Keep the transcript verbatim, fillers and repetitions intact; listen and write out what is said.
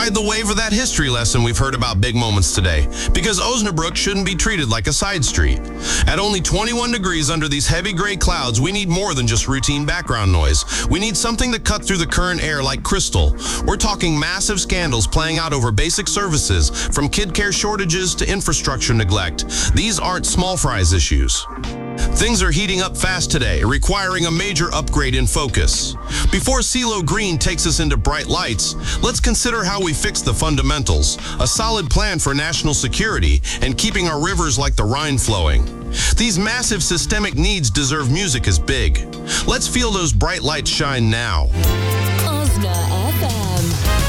Ride the wave of that history lesson we've heard about big moments today, because Osnabrück shouldn't be treated like a side street. At only twenty-one degrees under these heavy gray clouds, we need more than just routine background noise. We need something to cut through the current air like crystal. We're talking massive scandals playing out over basic services, from kid care shortages to infrastructure neglect. These aren't small fries issues. Things are heating up fast today, requiring a major upgrade in focus. Before CeeLo Green takes us into bright lights, let's consider how we fix the fundamentals, a solid plan for national security, and keeping our rivers like the Rhine flowing. These massive systemic needs deserve music as big. Let's feel those bright lights shine now. Osna